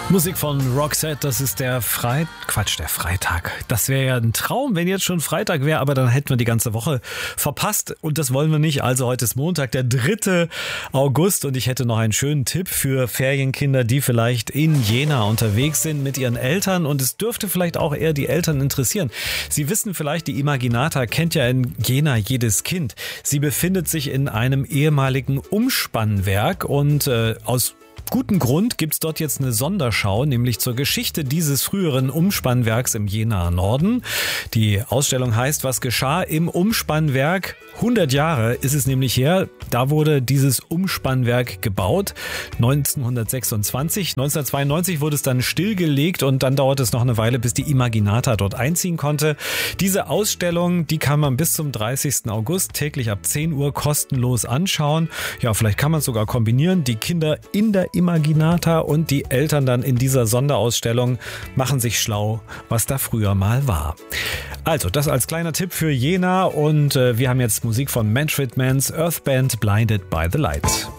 Musik von Roxette, das ist der Freitag. Das wäre ja ein Traum, wenn jetzt schon Freitag wäre, aber dann hätten wir die ganze Woche verpasst und das wollen wir nicht. Also heute ist Montag, der 3. August und ich hätte noch einen schönen Tipp für Ferienkinder, die vielleicht in Jena unterwegs sind mit ihren Eltern und es dürfte vielleicht auch eher die Eltern interessieren. Sie wissen vielleicht, die Imaginata kennt ja in Jena jedes Kind. Sie befindet sich in einem ehemaligen Umspannwerk und aus guten Grund gibt's dort jetzt eine Sonderschau, nämlich zur Geschichte dieses früheren Umspannwerks im Jenaer Norden. Die Ausstellung heißt, was geschah im Umspannwerk? 100 Jahre ist es nämlich her. Da wurde dieses Umspannwerk gebaut, 1926. 1992 wurde es dann stillgelegt und dann dauert es noch eine Weile, bis die Imaginata dort einziehen konnte. Diese Ausstellung, die kann man bis zum 30. August täglich ab 10 Uhr kostenlos anschauen. Ja, vielleicht kann man es sogar kombinieren. Die Kinder in der Imaginata und die Eltern dann in dieser Sonderausstellung machen sich schlau, was da früher mal war. Also, das als kleiner Tipp für Jena und wir haben jetzt Musik von Manfred Mann's Earth Band Blinded by the Light.